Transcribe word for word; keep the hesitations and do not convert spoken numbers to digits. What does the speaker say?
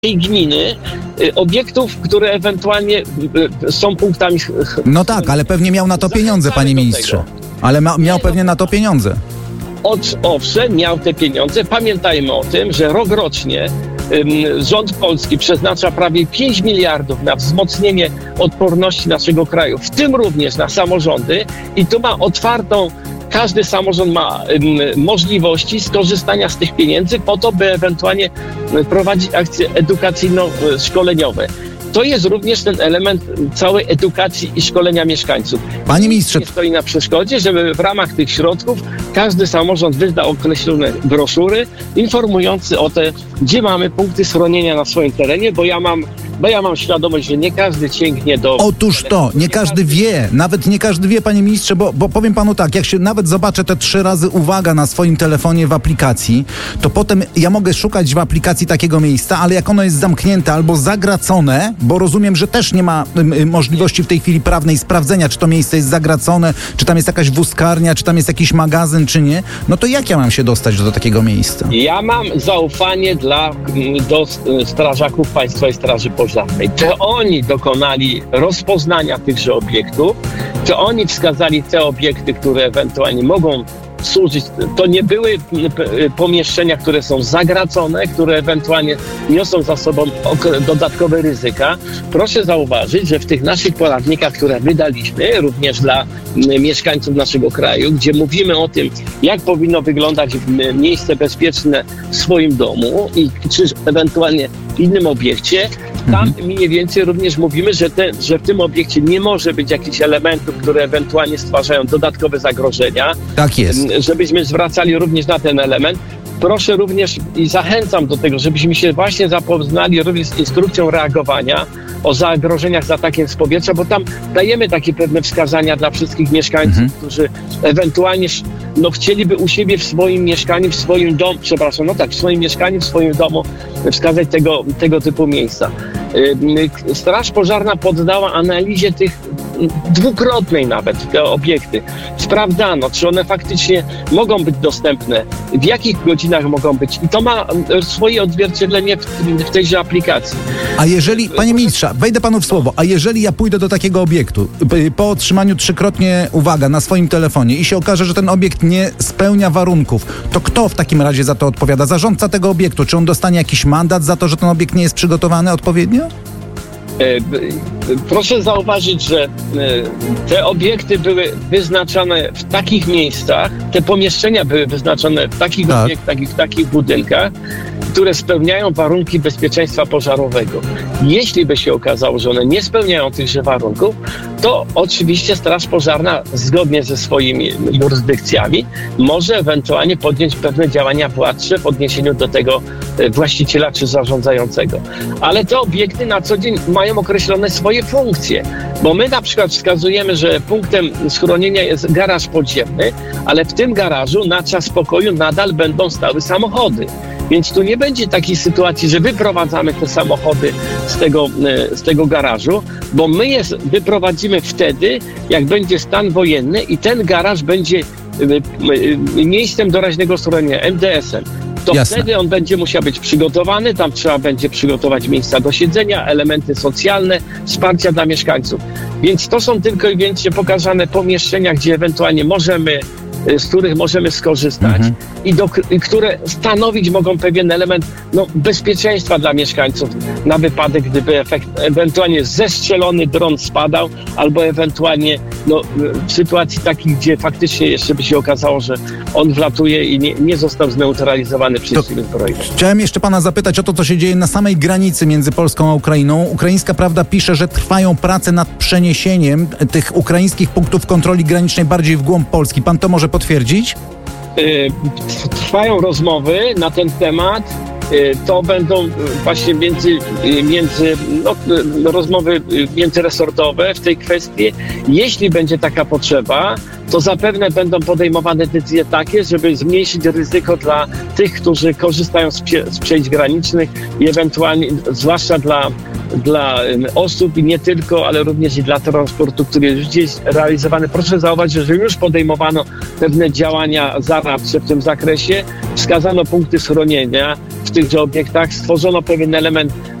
tej gminy y, obiektów, które ewentualnie y, są punktami... No tak, ale pewnie miał na to pieniądze, panie ministrze. Ale ma, miał pewnie na to pieniądze. Od, owszem, miał te pieniądze. Pamiętajmy o tym, że rok rocznie ym, rząd polski przeznacza prawie pięć miliardów na wzmocnienie odporności naszego kraju, w tym również na samorządy, i tu ma otwartą, każdy samorząd ma ym, możliwości skorzystania z tych pieniędzy po to, by ewentualnie prowadzić akcje edukacyjno-szkoleniowe. To jest również ten element całej edukacji i szkolenia mieszkańców. Panie ministrze, nie stoi na przeszkodzie, żeby w ramach tych środków każdy samorząd wydał określone broszury informujące o te, gdzie mamy punkty schronienia na swoim terenie, bo ja mam, bo ja mam świadomość, że nie każdy sięgnie do... Otóż to, nie każdy wie, nawet nie każdy wie, panie ministrze, bo, bo powiem panu tak, jak się nawet zobaczę te trzy razy uwaga na swoim telefonie w aplikacji, to potem ja mogę szukać w aplikacji takiego miejsca, ale jak ono jest zamknięte albo zagracone, bo rozumiem, że też nie ma y, możliwości w tej chwili prawnej sprawdzenia, czy to miejsce jest zagracone, czy tam jest jakaś wózkarnia, czy tam jest jakiś magazyn, czy nie, no to jak ja mam się dostać do takiego miejsca? Ja mam zaufanie dla, do strażaków Państwowej Straży Pożarnej. To oni dokonali rozpoznania tychże obiektów, to oni wskazali te obiekty, które ewentualnie mogą służyć. To nie były pomieszczenia, które są zagracone, które ewentualnie niosą za sobą dodatkowe ryzyka. Proszę zauważyć, że w tych naszych poradnikach, które wydaliśmy również dla mieszkańców naszego kraju, gdzie mówimy o tym, jak powinno wyglądać miejsce bezpieczne w swoim domu i czy ewentualnie w innym obiekcie, tam mhm. mniej więcej również mówimy, że, te, że w tym obiekcie nie może być jakichś elementów, które ewentualnie stwarzają dodatkowe zagrożenia. Tak jest. Żebyśmy zwracali również na ten element. Proszę również i zachęcam do tego, żebyśmy się właśnie zapoznali również z instrukcją reagowania o zagrożeniach z atakiem z powietrza, bo tam dajemy takie pewne wskazania dla wszystkich mieszkańców, mhm. którzy ewentualnie no, chcieliby u siebie w swoim mieszkaniu, w swoim domu, przepraszam, no tak, w swoim mieszkaniu, w swoim domu wskazać tego, tego typu miejsca. Straż Pożarna poddała analizie tych dwukrotnej nawet te obiekty. Sprawdzano, czy one faktycznie mogą być dostępne, w jakich godzinach mogą być, i to ma swoje odzwierciedlenie w, w tejże aplikacji. A jeżeli, panie ministrze, wejdę panu w słowo, a jeżeli ja pójdę do takiego obiektu po otrzymaniu trzykrotnie uwaga na swoim telefonie i się okaże, że ten obiekt nie spełnia warunków, to kto w takim razie za to odpowiada? Zarządca tego obiektu? Czy on dostanie jakiś mandat za to, że ten obiekt nie jest przygotowany odpowiednio? Proszę zauważyć, że te obiekty były wyznaczane w takich miejscach, te pomieszczenia były wyznaczone w takich tak. obiektach i w takich budynkach, które spełniają warunki bezpieczeństwa pożarowego. Jeśli by się okazało, że one nie spełniają tychże warunków, to oczywiście Straż Pożarna zgodnie ze swoimi jurysdykcjami może ewentualnie podjąć pewne działania władcze w odniesieniu do tego właściciela czy zarządzającego. Ale te obiekty na co dzień mają określone swoje funkcje, bo my na przykład wskazujemy, że punktem schronienia jest garaż podziemny, ale w tym garażu na czas pokoju nadal będą stały samochody. Więc tu nie będzie takiej sytuacji, że wyprowadzamy te samochody z tego, z tego garażu, bo my je wyprowadzimy wtedy, jak będzie stan wojenny i ten garaż będzie miejscem doraźnego schronienia, em de esem. To Jasne. Wtedy on będzie musiał być przygotowany, tam trzeba będzie przygotować miejsca do siedzenia, elementy socjalne, wsparcia dla mieszkańców. Więc to są tylko i wyłącznie pokazane pomieszczenia, gdzie ewentualnie możemy, z których możemy skorzystać mhm. i, do, i które stanowić mogą pewien element no, bezpieczeństwa dla mieszkańców na wypadek, gdyby efekt, ewentualnie zestrzelony dron spadał, albo ewentualnie no, w sytuacji takiej, gdzie faktycznie jeszcze by się okazało, że on wlatuje i nie, nie został zneutralizowany przez tym projektem. Chciałem jeszcze pana zapytać o to, co się dzieje na samej granicy między Polską a Ukrainą. Ukraińska Prawda pisze, że trwają prace nad przeniesieniem tych ukraińskich punktów kontroli granicznej bardziej w głąb Polski. Pan to może potwierdzić? Trwają rozmowy na ten temat. To będą właśnie między, między no, rozmowy międzyresortowe w tej kwestii. Jeśli będzie taka potrzeba, to zapewne będą podejmowane decyzje takie, żeby zmniejszyć ryzyko dla tych, którzy korzystają z, z przejść granicznych i ewentualnie, zwłaszcza dla, dla osób i nie tylko, ale również i dla transportu, który już gdzieś realizowany. Proszę zauważyć, że już podejmowano pewne działania zaradcze w tym zakresie. Wskazano punkty schronienia, w tychże obiektach, stworzono pewien element